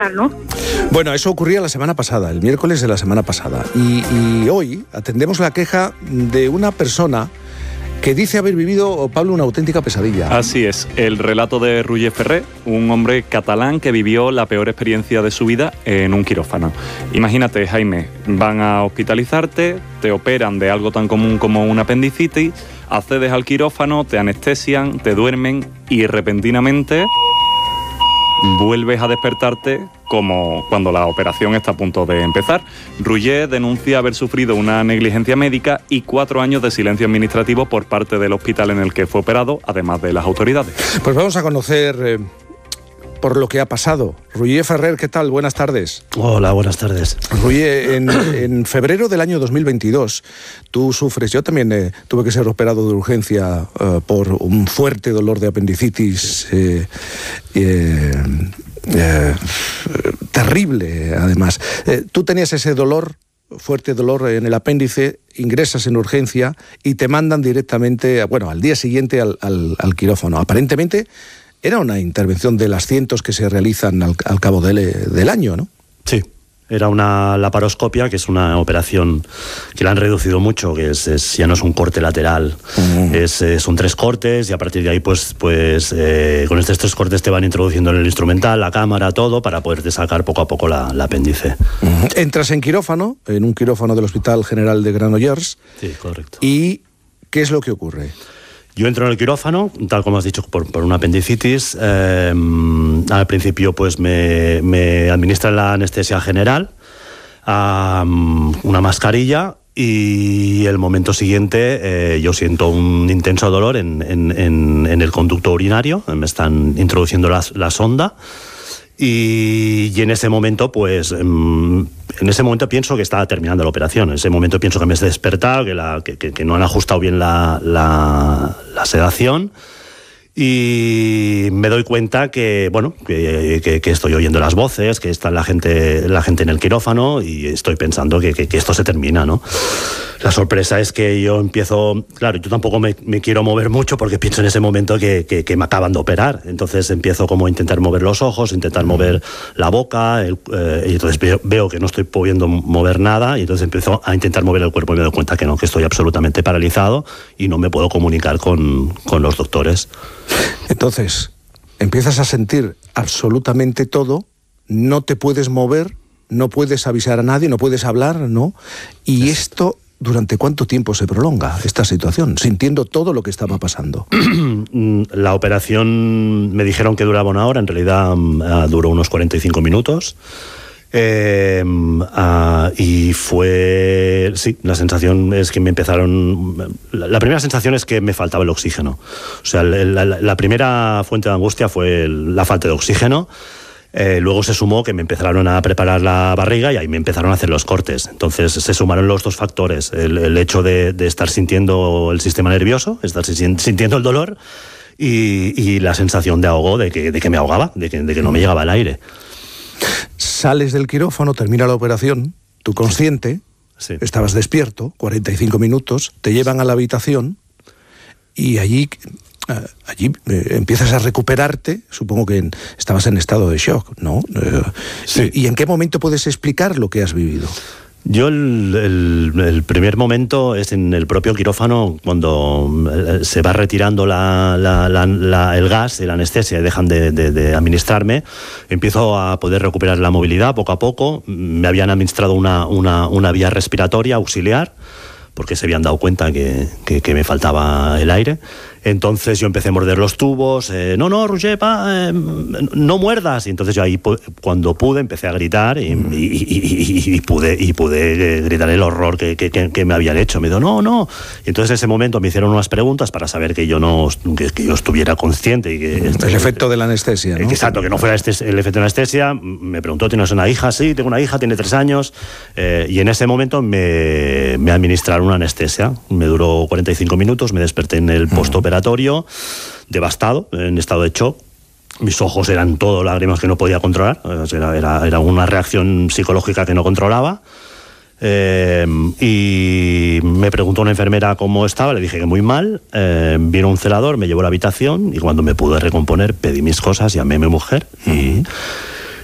¿no? Bueno, eso ocurría la semana pasada, el miércoles de la semana pasada. Y hoy atendemos la queja de una persona que dice haber vivido, Pablo, una auténtica pesadilla. Así es, el relato de Roger Ferrer, un hombre catalán que vivió la peor experiencia de su vida en un quirófano. Imagínate, Jaime, van a hospitalizarte, te operan de algo tan común como una apendicitis, accedes al quirófano, te anestesian, te duermen y repentinamente vuelves a despertarte como cuando la operación está a punto de empezar. Roger denuncia haber sufrido una negligencia médica y 4 años de silencio administrativo por parte del hospital en el que fue operado, además de las autoridades. Pues vamos a conocer por lo que ha pasado. Roger Ferrer, ¿qué tal? Buenas tardes. Hola, buenas tardes. Roger, en febrero del año 2022 tú sufres, yo también tuve que ser operado de urgencia por un fuerte dolor de apendicitis terrible, además. Tú tenías ese dolor, fuerte dolor en el apéndice, ingresas en urgencia y te mandan directamente, al día siguiente al quirófano. Aparentemente era una intervención de las cientos que se realizan al cabo del año, ¿no? Sí, era una laparoscopia, que es una operación que la han reducido mucho, que ya no es un corte lateral, son 3 cortes y a partir de ahí pues con estos 3 cortes te van introduciendo en el instrumental, la cámara, todo, para poderte sacar poco a poco la apéndice. Entras en quirófano, en un quirófano del Hospital General de Granollers. Sí, correcto. ¿Y qué es lo que ocurre? Yo entro en el quirófano, tal como has dicho, por una apendicitis. Al principio pues me administran la anestesia general, una mascarilla, y el momento siguiente yo siento un intenso dolor en el conducto urinario. Me están introduciendo la sonda. Y en ese momento, pienso que estaba terminando la operación. En ese momento pienso que me he despertado, que no han ajustado bien la sedación. Y me doy cuenta que estoy oyendo las voces, que está la gente en el quirófano, y estoy pensando que esto se termina, ¿no? La sorpresa es que yo empiezo... Claro, yo tampoco me quiero mover mucho porque pienso en ese momento que me acaban de operar. Entonces empiezo como a intentar mover los ojos, intentar mover la boca, y entonces veo que no estoy pudiendo mover nada, y entonces empiezo a intentar mover el cuerpo y me doy cuenta que estoy absolutamente paralizado y no me puedo comunicar con los doctores. Entonces, empiezas a sentir absolutamente todo, no te puedes mover, no puedes avisar a nadie, no puedes hablar, ¿no? Y esto... ¿Durante cuánto tiempo se prolonga esta situación, sintiendo todo lo que estaba pasando? La operación me dijeron que duraba 1 hora, en realidad duró unos 45 minutos. Y fue... Sí, la sensación es que me empezaron... La primera sensación es que me faltaba el oxígeno. O sea, la primera fuente de angustia fue la falta de oxígeno. Luego se sumó que me empezaron a preparar la barriga y ahí me empezaron a hacer los cortes. Entonces se sumaron los 2 factores, el hecho de estar sintiendo el sistema nervioso, estar sintiendo el dolor y la sensación de ahogo, de que me ahogaba, de que no me llegaba el aire. Sales del quirófano, termina la operación, tú consciente, sí. Estabas despierto, 45 minutos, te llevan a la habitación y allí empiezas a recuperarte. Supongo que estabas en estado de shock, ¿no? Sí. ¿Y en qué momento puedes explicar lo que has vivido? Yo el primer momento es en el propio quirófano, cuando se va retirando el gas y la anestesia y dejan de administrarme. Empiezo a poder recuperar la movilidad poco a poco. Me habían administrado una vía respiratoria auxiliar, porque se habían dado cuenta que me faltaba el aire. Entonces yo empecé a morder los tubos. No, Roger, no muerdas. Y entonces yo ahí, cuando pude, empecé a gritar y pude gritar el horror que me habían hecho. Me dijo, no. Y entonces en ese momento me hicieron unas preguntas para saber que yo estuviera consciente. Y que el efecto de la anestesia, ¿no? Exacto, que no fuera el efecto de la anestesia. Me preguntó, ¿tienes una hija? Sí, tengo una hija, tiene 3 años. Y en ese momento me administraron una anestesia. Me duró 45 minutos, me desperté en el postoperatorio, devastado, en estado de shock. Mis ojos eran todo lágrimas que no podía controlar. Era una reacción psicológica que no controlaba. Y me preguntó una enfermera cómo estaba, le dije que muy mal. Vino un celador, me llevó a la habitación y cuando me pude recomponer pedí mis cosas, llamé a mi mujer